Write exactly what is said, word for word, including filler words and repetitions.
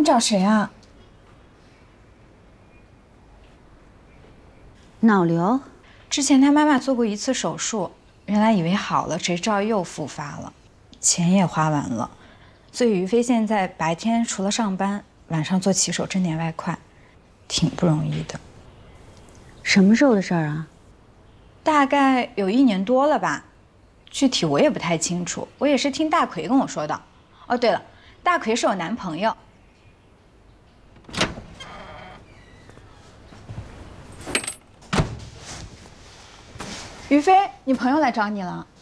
找谁啊？ 脑瘤， 之前他妈妈做过一次手术，原来以为好了，谁知道又复发了，钱也花完了，所以于飞现在白天除了上班，晚上做骑手挣点外快，挺不容易的。 什么时候的事儿啊？ 大概有一年多了吧，具体我也不太清楚，我也是听大奎跟我说的。哦，对了，大奎是我男朋友。于飞，你朋友来找你了。